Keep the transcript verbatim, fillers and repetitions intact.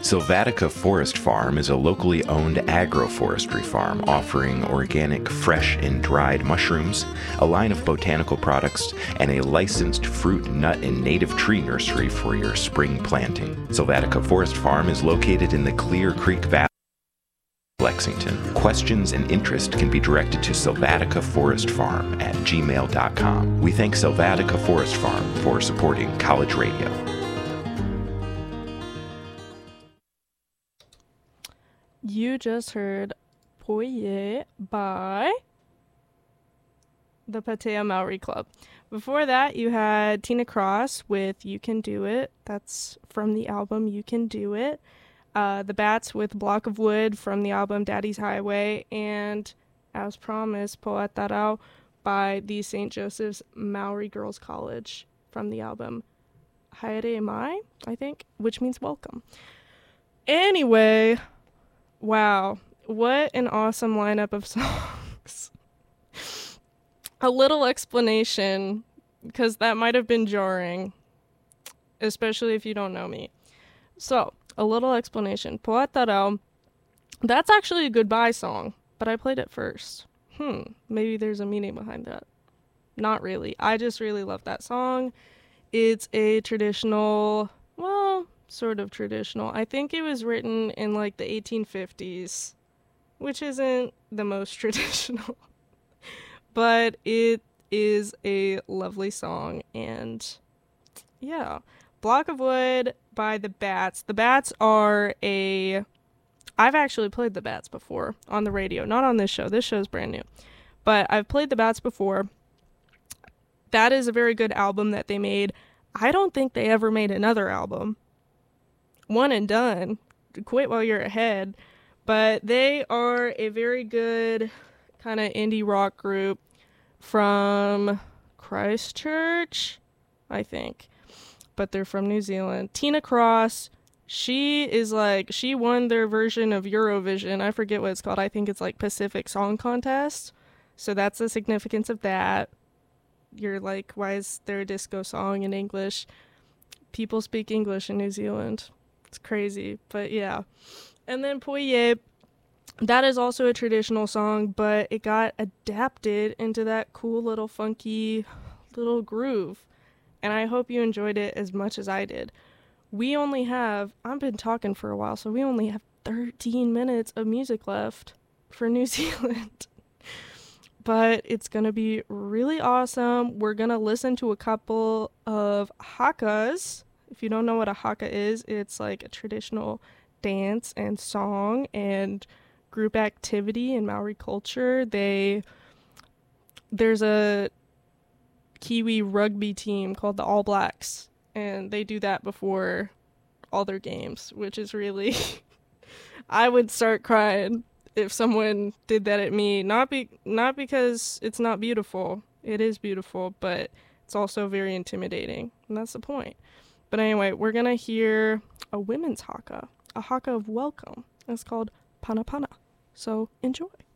Sylvatica Forest Farm is a locally owned agroforestry farm offering organic, fresh, and dried mushrooms, a line of botanical products, and a licensed fruit, nut, and native tree nursery for your spring planting. Sylvatica Forest Farm is located in the Clear Creek Valley, Lexington. Questions and interest can be directed to sylvatica forest farm at gmail dot com. We thank Sylvatica Forest Farm for supporting college radio. You just heard Poye by the Patea Maori Club. Before that, you had Tina Cross with You Can Do It. That's from the album You Can Do It. Uh, the Bats with Block of Wood from the album Daddy's Highway. And, as promised, Poatarau by the Saint Joseph's Maori Girls College from the album Haere Mai, I think, which means welcome. Anyway, wow, what an awesome lineup of songs. A little explanation, because that might have been jarring, especially if you don't know me. So, a little explanation. Poatarau, that's actually a goodbye song, but I played it first. Hmm, maybe there's a meaning behind that. Not really. I just really love that song. It's a traditional, well, sort of traditional. I think it was written in like the eighteen fifties, which isn't the most traditional, but it is a lovely song. And yeah, Block of Wood by the Bats. The Bats are a, I've actually played the Bats before on the radio, not on this show. This show's brand new, but I've played the Bats before. That is a very good album that they made. I don't think they ever made another album. One and done. Quit while you're ahead. But they are a very good kind of indie rock group from Christchurch, I think. But they're from New Zealand. Tina Cross, she is like, she won their version of Eurovision. I forget what it's called. I think it's like Pacific Song Contest. So that's the significance of that. You're like, why is there a disco song in English? People speak English in New Zealand. It's crazy, but yeah. And then Poye, that is also a traditional song, but it got adapted into that cool little funky little groove. And I hope you enjoyed it as much as I did. We only have, I've been talking for a while, so we only have thirteen minutes of music left for New Zealand. But it's going to be really awesome. We're going to listen to a couple of hakas. If you don't know what a haka is, it's like a traditional dance and song and group activity in Maori culture. They, there's a Kiwi rugby team called the All Blacks, and they do that before all their games, which is really, I would start crying if someone did that at me. Not be not because it's not beautiful. It is beautiful, but it's also very intimidating, and that's the point. But anyway, we're gonna hear a women's haka, a haka of welcome. It's called Pana Pana. So enjoy.